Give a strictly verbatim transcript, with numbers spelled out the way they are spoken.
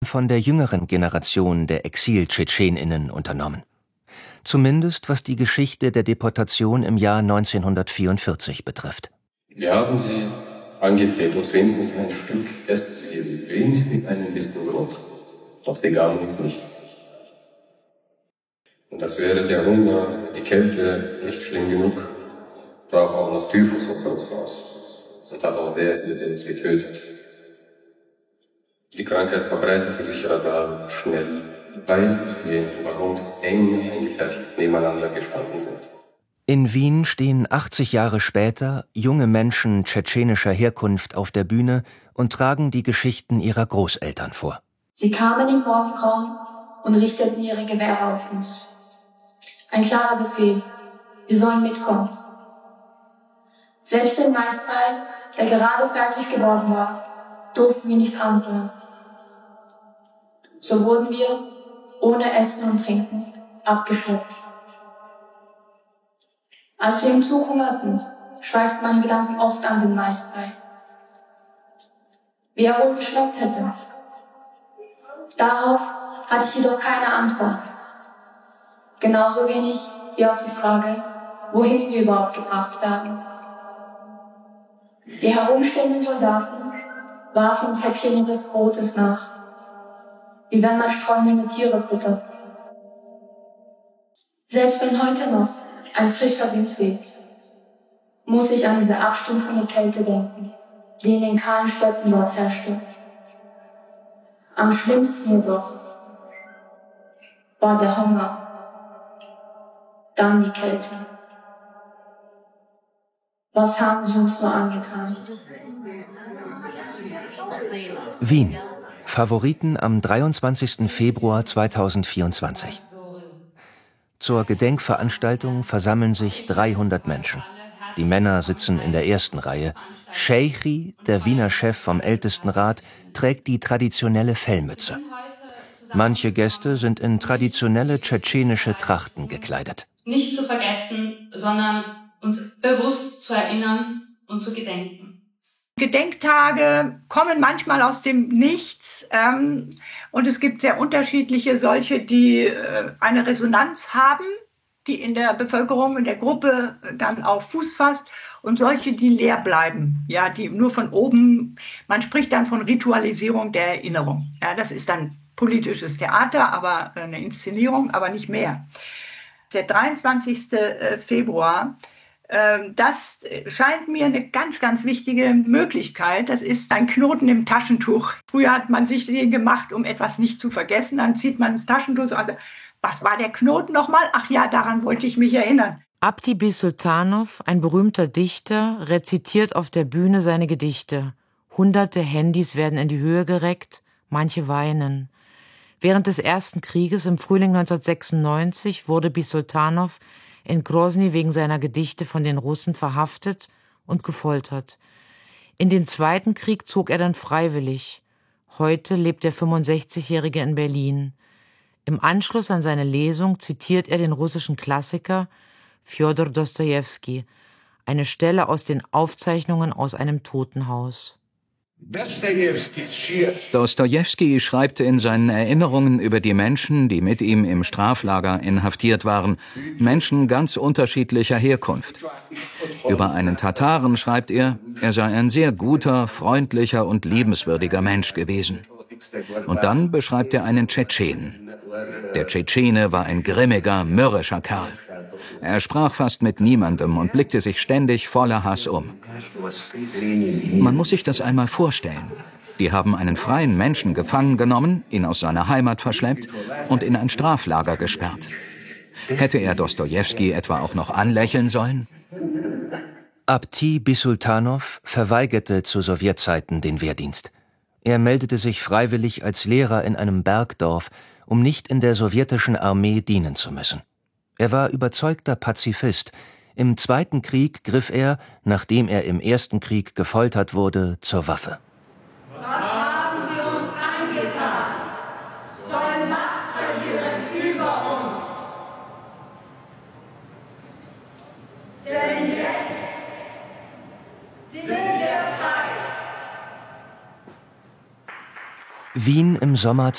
von der jüngeren Generation der Exil-TschetschenInnen unternommen. Zumindest was die Geschichte der Deportation im Jahr neunzehnhundertvierundvierzig betrifft. Wir haben sie angefleht, uns wenigstens ein Stück Essen zu geben, wenigstens einen bisschen Brot. Doch sie gaben uns nichts. Und das wäre der Hunger, die Kälte nicht schlimm genug, brach auch noch Typhus unter uns aus und hat auch sehr viele getötet. Die Krankheit verbreitete sich rasant schnell, weil wir in Waggons eng eingefercht nebeneinander gestanden sind. In Wien stehen achtzig Jahre später junge Menschen tschetschenischer Herkunft auf der Bühne und tragen die Geschichten ihrer Großeltern vor. Sie kamen im Morgengrauen und richteten ihre Gewehre auf uns. Ein klarer Befehl, wir sollen mitkommen. Selbst den Maisbrei, der gerade fertig geworden war, durften wir nicht anrühren. So wurden wir, ohne Essen und Trinken, abgeschleppt. Als wir im Zug hungerten, schweiften meine Gedanken oft an den Maisbrei. Wie er wohl geschmeckt hätte. Darauf hatte ich jedoch keine Antwort. Genauso wenig wie auf die Frage, wohin wir überhaupt gebracht werden. Die herumstehenden Soldaten warfen uns Häppchen ihres Brotes nach, wie wenn man streunende Tiere füttert. Selbst wenn heute noch ein frischer Wind weht, muss ich an diese abstumpfende Kälte denken, die in den kahlen Steppen dort herrschte. Am schlimmsten jedoch war der Hunger, dann die Kälte. Was haben sie uns nur angetan? Wien. Favoriten am dreiundzwanzigsten Februar zweitausendvierundzwanzig. Zur Gedenkveranstaltung versammeln sich dreihundert Menschen. Die Männer sitzen in der ersten Reihe. Sheikhi, der Wiener Chef vom Ältestenrat, trägt die traditionelle Fellmütze. Manche Gäste sind in traditionelle tschetschenische Trachten gekleidet. Nicht zu vergessen, sondern uns bewusst zu erinnern und zu gedenken. Gedenktage kommen manchmal aus dem Nichts ähm, und es gibt sehr unterschiedliche solche, die äh, eine Resonanz haben, die in der Bevölkerung, in der Gruppe dann auch Fuß fasst und solche, die leer bleiben, ja, die nur von oben, man spricht dann von Ritualisierung der Erinnerung. Ja, das ist dann politisches Theater, aber eine Inszenierung, aber nicht mehr. Der dreiundzwanzigste Februar, das scheint mir eine ganz, ganz wichtige Möglichkeit. Das ist ein Knoten im Taschentuch. Früher hat man sich den gemacht, um etwas nicht zu vergessen. Dann zieht man das Taschentuch. Also, was war der Knoten nochmal? Ach ja, daran wollte ich mich erinnern. Abdi Bisultanov, ein berühmter Dichter, rezitiert auf der Bühne seine Gedichte. Hunderte Handys werden in die Höhe gereckt, manche weinen. Während des Ersten Krieges im Frühling neunzehnhundertsechsundneunzig wurde Bisultanov in Grosny wegen seiner Gedichte von den Russen verhaftet und gefoltert. In den Zweiten Krieg zog er dann freiwillig. Heute lebt der fünfundsechzigjährige in Berlin. Im Anschluss an seine Lesung zitiert er den russischen Klassiker Fjodor Dostojewski, eine Stelle aus den Aufzeichnungen aus einem Totenhaus. Dostojewski schreibt in seinen Erinnerungen über die Menschen, die mit ihm im Straflager inhaftiert waren, Menschen ganz unterschiedlicher Herkunft. Über einen Tataren schreibt er, er sei ein sehr guter, freundlicher und liebenswürdiger Mensch gewesen. Und dann beschreibt er einen Tschetschenen. Der Tschetschene war ein grimmiger, mürrischer Kerl. Er sprach fast mit niemandem und blickte sich ständig voller Hass um. Man muss sich das einmal vorstellen. Die haben einen freien Menschen gefangen genommen, ihn aus seiner Heimat verschleppt und in ein Straflager gesperrt. Hätte er Dostojewski etwa auch noch anlächeln sollen? Abdi Bisultanov verweigerte zu Sowjetzeiten den Wehrdienst. Er meldete sich freiwillig als Lehrer in einem Bergdorf, um nicht in der sowjetischen Armee dienen zu müssen. Er war überzeugter Pazifist. Im Zweiten Krieg griff er, nachdem er im Ersten Krieg gefoltert wurde, zur Waffe. Was haben Sie uns angetan? Soll Macht verlieren über uns? Denn jetzt sind wir frei. Wien im Sommer